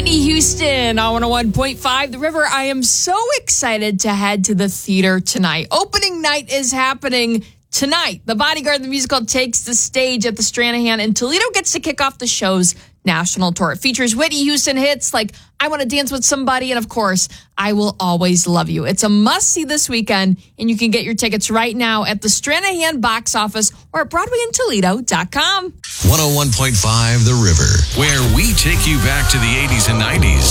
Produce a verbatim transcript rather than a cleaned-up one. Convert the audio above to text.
Whitney Houston on one oh one point five The River. I am so excited to head to the theater tonight. Opening night is happening tonight. The Bodyguard, the musical, takes the stage at the Stranahan, and Toledo gets to kick off the show's national tour. It features Whitney Houston hits like I Want to Dance with Somebody and, of course, I Will Always Love You. It's a must-see this weekend, and you can get your tickets right now at the Stranahan box office or at Broadway in Toledo dot com. one oh one point five The River, where we take you back to the eighties and nineties.